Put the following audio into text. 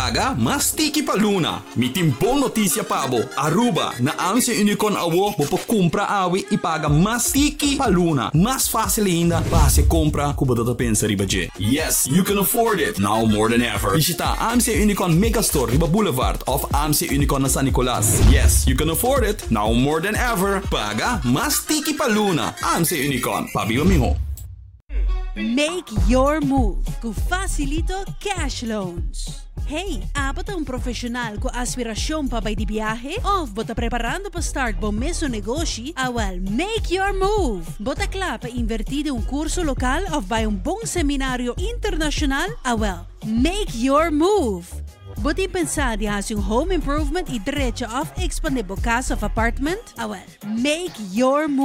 paga mas tiki paluna. Mitimpong notisya pabo, Aruba na ang si Unicon awo kumpra awi ipaga mas tiki paluna. Mas fácil ainda base compra kubada ta pensa riba je. Yes, you can afford it now more than ever. Visita AMC Unicon Megastore Riba Boulevard of AMC Unicon na San Nicolas. Yes, you can afford it now more than ever. Paga mas tiki paluna. AMC Unicon, pabiba miho. Make your move com Facilito Cash Loans. Hey, apat ang profesional ko aspirasyon pa ba di biyahe? Of bota preparando pa start bom meso negosyo? Awal, make your move! Bota kla pa invertido un kurso lokal of ba yung bong seminaryo internasyonal? Awal, make your move! Buti pensar has yung home improvement i diretso of expandable casa of apartment? Awal, make your move!